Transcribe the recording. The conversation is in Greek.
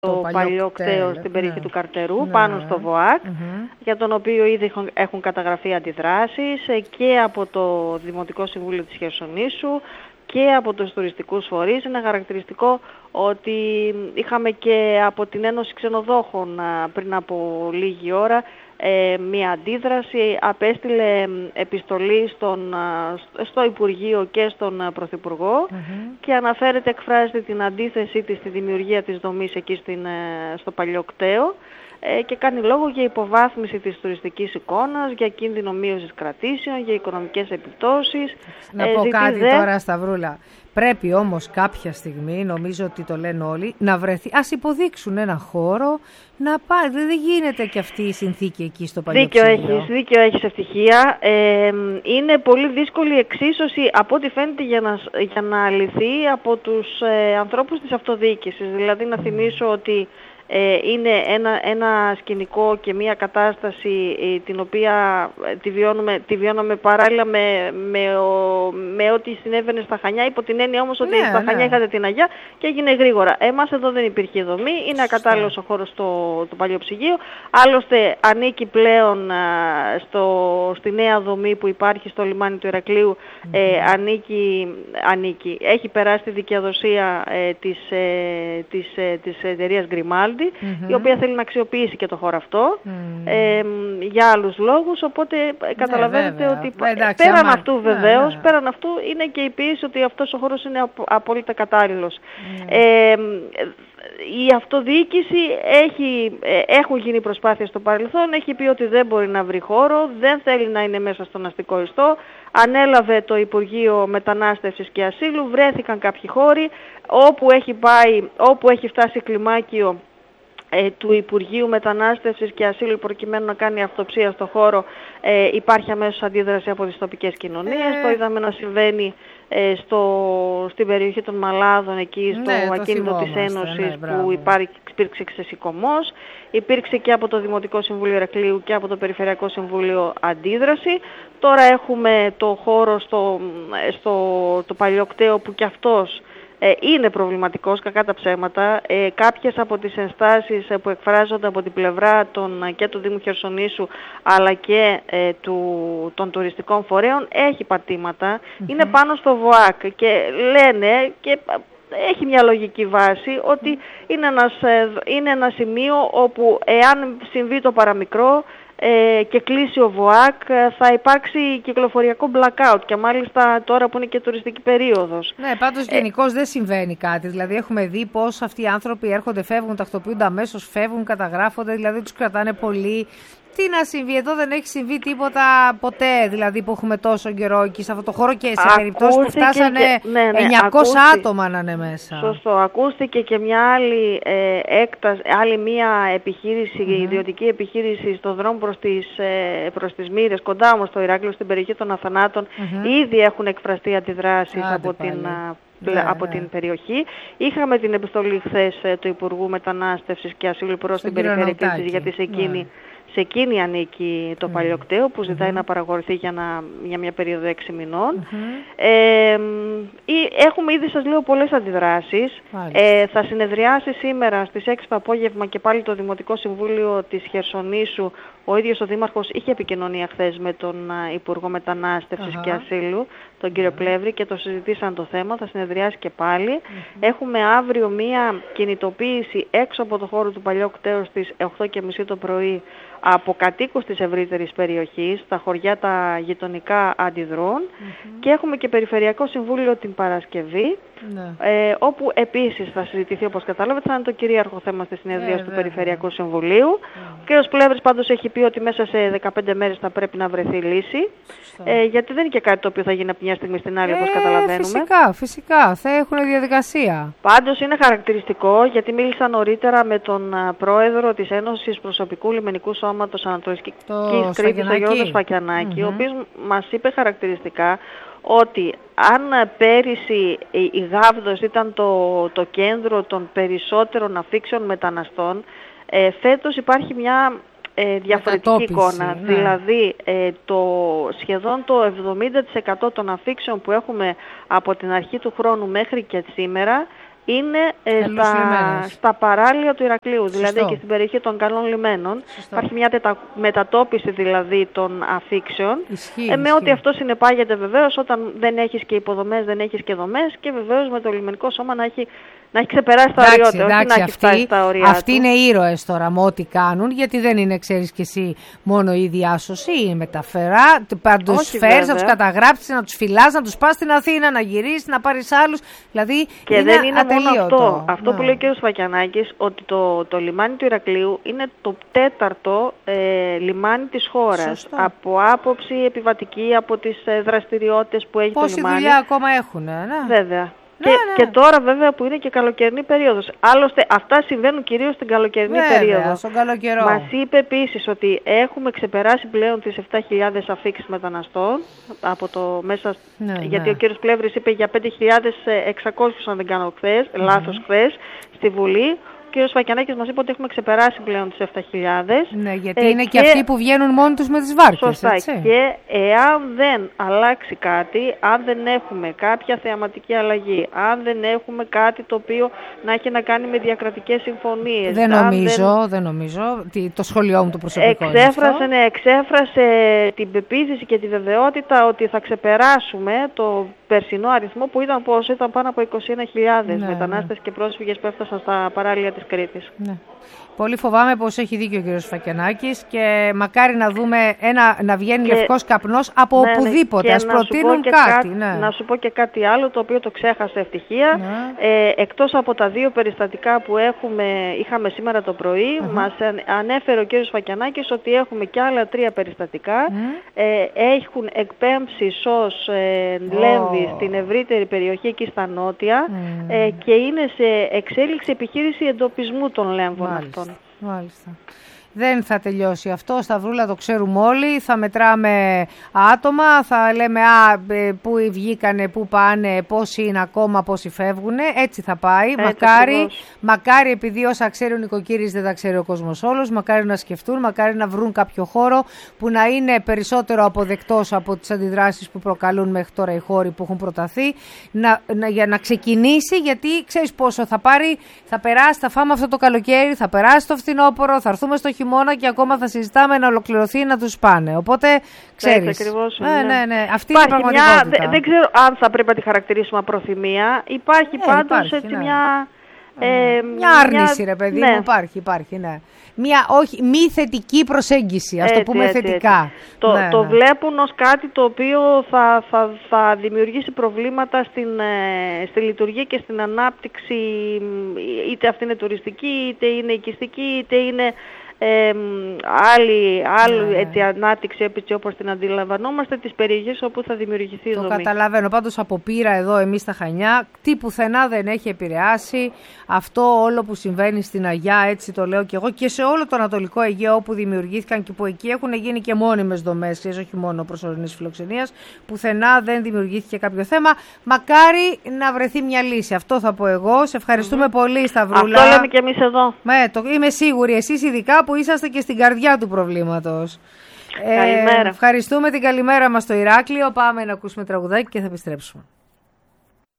το παλιό κτέο στην περιοχή του Καρτερού, πάνω στο ΒΟΑΚ, για τον οποίο ήδη έχουν καταγραφεί αντιδράσεις και από το Δημοτικό Συμβούλιο της Χερσονήσου και από τους τουριστικούς φορείς. Είναι χαρακτηριστικό ότι είχαμε και από την Ένωση Ξενοδόχων πριν από λίγη ώρα μία αντίδραση, απέστειλε επιστολή στο Υπουργείο και στον Πρωθυπουργό και αναφέρεται, εκφράζεται την αντίθεσή της στη δημιουργία της δομής εκεί στο παλιό κτέο και κάνει λόγο για υποβάθμιση της τουριστικής εικόνας, για κίνδυνο μείωσης κρατήσεων, για οικονομικές επιπτώσεις. Να πω κάτι τώρα, Σταυρούλα. Πρέπει όμως κάποια στιγμή, νομίζω ότι το λένε όλοι, να βρεθεί, ας υποδείξουν ένα χώρο, να πάει. Δεν γίνεται και αυτή η συνθήκη εκεί στο παλιό κτέο. Δίκιο έχεις, ευτυχία. Είναι πολύ δύσκολη εξίσωση, από ό,τι φαίνεται, για να λυθεί από τους ανθρώπους της αυτοδιοίκησης. Δηλαδή να θυμίσω ότι είναι ένα σκηνικό και μια κατάσταση την οποία τη βιώνουμε παράλληλα με ό,τι συνέβαινε στα Χανιά, υπό την έννοια όμως ότι στα Χανιά είχατε την Αγιά και έγινε γρήγορα. Εμάς εδώ δεν υπήρχε δομή, είναι ακατάλληλος ο χώρος το παλιό ψυγείο, άλλωστε ανήκει πλέον στη νέα δομή που υπάρχει στο λιμάνι του Ηρακλείου, ανήκει. Έχει περάσει τη δικαιοδοσία της εταιρείας Γκριμάλντι, η οποία θέλει να αξιοποιήσει και το χώρο αυτό για άλλους λόγους, οπότε καταλαβαίνετε ότι πέραν αυτού βεβαίως, πέραν αυτού είναι και η πίεση ότι αυτός ο χώρος είναι απόλυτα κατάλληλος. Η αυτοδιοίκηση έχουν γίνει προσπάθειες στο παρελθόν, έχει πει ότι δεν μπορεί να βρει χώρο, δεν θέλει να είναι μέσα στον αστικό ιστό. Ανέλαβε το Υπουργείο Μετανάστευσης και Ασύλου, βρέθηκαν κάποιοι χώροι, όπου έχει φτάσει κλιμάκιο του Υπουργείου Μετανάστευσης και Ασύλου προκειμένου να κάνει αυτοψία στο χώρο, υπάρχει αμέσως αντίδραση από τις τοπικές κοινωνίες. Το είδαμε να συμβαίνει στην περιοχή των Μαλάδων, εκεί στο ακίνητο της Ένωσης, που υπήρξε ξεσηκωμός. Υπήρξε και από το Δημοτικό Συμβούλιο Ηρακλείου και από το Περιφερειακό Συμβούλιο αντίδραση. Τώρα έχουμε το χώρο στο παλιό κτέο, που κι αυτός είναι προβληματικός, κακά τα ψέματα. Κάποιες από τις ενστάσεις που εκφράζονται από την πλευρά και του Δήμου Χερσονήσου αλλά και των τουριστικών φορέων έχει πατήματα. Είναι πάνω στο ΒΟΑΚ και λένε, και έχει μια λογική βάση, ότι είναι ένα σημείο όπου εάν συμβεί το παραμικρό και κλείσει ο ΒΟΑΚ, θα υπάρξει κυκλοφοριακό blackout, και μάλιστα τώρα που είναι και τουριστική περίοδος. Ναι, πάντως γενικώς δεν συμβαίνει κάτι. Δηλαδή έχουμε δει πως αυτοί οι άνθρωποι έρχονται, φεύγουν, τακτοποιούνται αμέσως, φεύγουν, καταγράφονται, δηλαδή τους κρατάνε πολύ. Τι να συμβεί, εδώ δεν έχει συμβεί τίποτα ποτέ, δηλαδή που έχουμε τόσο καιρό εκεί σε αυτό το χώρο, και σε περιπτώσεις που φτάσανε 900 άτομα να είναι μέσα. Σωστό, ακούστηκε και μια άλλη μια επιχείρηση, ιδιωτική επιχείρηση στο δρόμο προς τις Μύρες, κοντά όμως στο Ηράκλειο, στην περιοχή των Αθανάτων. Ήδη έχουν εκφραστεί αντιδράσεις από την περιοχή. Είχαμε την επιστολή χθες του Υπουργού Μετανάστευσης και Ασύλου προς την Περιφερειακή, γιατί σε εκείνη ανήκει το παλιό κτέο, που ζητάει να παραγωγηθεί για μια περίοδο 6 μηνών. Έχουμε ήδη, σας λέω, πολλές αντιδράσεις. Θα συνεδριάσει σήμερα στις 6 το απόγευμα και πάλι το Δημοτικό Συμβούλιο της Χερσονήσου. Ο ίδιος ο Δήμαρχος είχε επικοινωνία χθες με τον Υπουργό Μετανάστευσης και Ασύλου, τον κύριο Πλεύρη, και το συζητήσαν το θέμα. Θα συνεδριάσει και πάλι. Έχουμε αύριο μία κινητοποίηση έξω από το χώρο του παλιού κτέου στις 8:30 το πρωί από κατοίκους της ευρύτερης περιοχής. Τα χωριά τα γειτονικά αντιδρούν. Και έχουμε και Περιφερειακό Συμβούλιο την Παρασκευή, όπου επίσης θα συζητηθεί, όπως κατάλαβατε, θα είναι το κυρίαρχο θέμα στη συνεδρίαση του Περιφερειακού Συμβουλίου. Ο κ. Πλεύρης πάντως έχει πει ότι μέσα σε 15 μέρες θα πρέπει να βρεθεί λύση, γιατί δεν είναι και κάτι το οποίο θα γίνει από μια στιγμή στην άλλη, όπως καταλαβαίνουμε. Φυσικά, θα έχουν διαδικασία. Πάντως είναι χαρακτηριστικό, γιατί μίλησα νωρίτερα με τον πρόεδρο της Ένωσης Προσωπικού Λιμενικού Σώματος Ανατολικής Κρήτης, τον Γιώργο Σφακιανάκη, ο οποίος μας είπε χαρακτηριστικά ότι αν πέρυσι η Γάβδος ήταν το κέντρο των περισσότερων αφήξεων μεταναστών, φέτος υπάρχει μια διαφορετική εικόνα. Δηλαδή σχεδόν το 70% των αφήξεων που έχουμε από την αρχή του χρόνου μέχρι και σήμερα είναι στα παράλια του Ηρακλείου, δηλαδή και στην περιοχή των καλών λιμένων. Υπάρχει μια μετατόπιση δηλαδή των αφήξεων, με ό,τι αυτό συνεπάγεται βεβαίως όταν δεν έχεις και υποδομές, δεν έχεις και δομές και βεβαίως με το λιμενικό σώμα να έχει ξεπεράσει τα ωριά του, όχι να έχει φτάσει στα ωριά του. Αυτοί είναι ήρωες τώρα με ό,τι κάνουν, γιατί δεν είναι, ξέρεις και εσύ, μόνο η διάσωση, η μεταφερά. Να τους φέρεις, να τους καταγράψεις, να τους φυλάς, να τους πας στην Αθήνα, να γυρίσεις, να πάρεις άλλους. Δηλαδή και είναι δεν είναι ατελείωτο. μόνο αυτό. Αυτό που λέει ο κ. Φακιανάκης, ότι το λιμάνι του Ηρακλείου είναι το 4ο λιμάνι της χώρας. Σωστό. Από άποψη επιβατική, από τις δραστηριότητες που έχει το λιμάνι. Πόση δουλειά ακόμα έχουν, ναι. Βέβαια. Και τώρα βέβαια που είναι και καλοκαιρινή περίοδος. Άλλωστε αυτά συμβαίνουν κυρίως στην καλοκαιρινή περίοδο. Στον καλοκαιρό. Μας είπε επίσης ότι έχουμε ξεπεράσει πλέον τις 7.000 αφήξεις μεταναστών από το μέσα, γιατί ο κύριος Πλεύρης είπε για 5.600 αν δεν κάνω λάθος χθες στη Βουλή. Ο κύριος Φακιανάκης μας είπε ότι έχουμε ξεπεράσει πλέον τις 7.000. Ναι, γιατί είναι και αυτοί που βγαίνουν μόνοι τους με τις βάρκες. Σωστά. Έτσι. Και εάν δεν αλλάξει κάτι, αν δεν έχουμε κάποια θεαματική αλλαγή, αν δεν έχουμε κάτι το οποίο να έχει να κάνει με διακρατικές συμφωνίες. Δεν νομίζω. Το σχολείο μου το προσωπικό εξέφρασε την πεποίθηση και τη βεβαιότητα ότι θα ξεπεράσουμε το περσινό αριθμό που ήταν πάνω από 21.000 μετανάστες και πρόσφυγες που έφτασαν στα παράλια της Κρήτης. Ναι. Πολύ φοβάμαι πως έχει δίκιο ο κύριος Φακιανάκης και μακάρι να δούμε να βγαίνει λευκός καπνός από οπουδήποτε. Ας προτείνουν κάτι. Να σου πω και κάτι άλλο το οποίο το ξέχασα ευτυχία. Εκτός από τα 2 περιστατικά που είχαμε σήμερα το πρωί, μας ανέφερε ο κύριος Φακιανάκης ότι έχουμε και άλλα 3 περιστατικά. Έχουν εκπέμψει ΣΟΣ Λέμβη στην ευρύτερη περιοχή εκεί στα νότια και είναι σε εξέλιξη επιχείρηση εντοπισμού των λέμβων αυτών. Μάλιστα. Δεν θα τελειώσει αυτό, Σταυρούλα, το ξέρουμε όλοι. Θα μετράμε άτομα, θα λέμε πού βγήκανε, πού πάνε, πόσοι είναι ακόμα, πόσοι φεύγουν. Έτσι θα πάει. Μακάρι, επειδή όσα ξέρει ο νοικοκύρης δεν τα ξέρει ο κόσμος όλος, μακάρι να σκεφτούν, μακάρι να βρουν κάποιο χώρο που να είναι περισσότερο αποδεκτός από τις αντιδράσεις που προκαλούν μέχρι τώρα οι χώροι που έχουν προταθεί, για να ξεκινήσει, γιατί ξέρεις πόσο θα πάρει, θα περάσει, θα φάμε αυτό το καλοκαίρι, θα περάσει το φθινόπωρο, θα έρθουμε στο χειμώνα και ακόμα θα συζητάμε να ολοκληρωθεί να τους πάνε. Οπότε, ξέρεις. Ακριβώς, ναι. Αυτή είναι η πραγματικότητα. Δεν ξέρω αν θα πρέπει να τη χαρακτηρίσουμε απροθυμία. Υπάρχει πάντως έτσι μια άρνηση, ρε παιδί μου, υπάρχει, ναι. Μια μη θετική προσέγγιση, ας το πούμε θετικά. Το βλέπουν ως κάτι το οποίο θα δημιουργήσει προβλήματα στη λειτουργία και στην ανάπτυξη, είτε αυτή είναι τουριστική, είτε είναι οικιστική, είτε είναι άλλη ανάπτυξη έτσι όπως την αντιλαμβανόμαστε, τις περιοχές όπου θα δημιουργηθεί η δομή. Το καταλαβαίνω. Πάντως από πείρα εδώ εμείς στα Χανιά, τι πουθενά δεν έχει επηρεάσει αυτό όλο που συμβαίνει στην Αγιά, έτσι το λέω και εγώ, και σε όλο το Ανατολικό Αιγαίο όπου δημιουργήθηκαν και που εκεί έχουν γίνει και μόνιμες δομές, όχι μόνο προσωρινής φιλοξενίας, πουθενά δεν δημιουργήθηκε κάποιο θέμα. Μακάρι να βρεθεί μια λύση. Αυτό θα πω εγώ. Σε ευχαριστούμε πολύ, Σταυρούλα. Αυτό λέμε και εμείς εδώ. Είμαι σίγουρη, εσείς ειδικά που είσαστε και στην καρδιά του προβλήματος. Καλημέρα. Ευχαριστούμε, την καλημέρα μας στο Ηράκλειο. Πάμε να ακούσουμε τραγουδάκι και θα επιστρέψουμε.